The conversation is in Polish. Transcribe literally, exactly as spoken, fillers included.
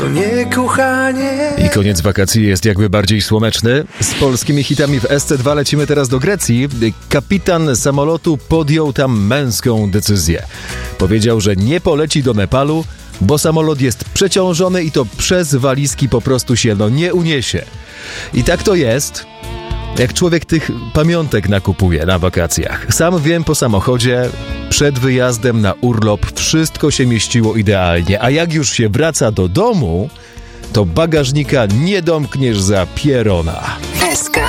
Nie, kochanie. I koniec wakacji jest jakby bardziej słoneczny. Z polskimi hitami w S C dwa lecimy teraz do Grecji. Kapitan samolotu podjął tam męską decyzję. Powiedział, że nie poleci do Nepalu, bo samolot jest przeciążony i to przez walizki po prostu się no nie uniesie. I tak to jest, jak człowiek tych pamiątek nakupuje na wakacjach. Sam wiem po samochodzie, przed wyjazdem na urlop wszystko się mieściło idealnie, a jak już się wraca do domu, to bagażnika nie domkniesz za pierona. S K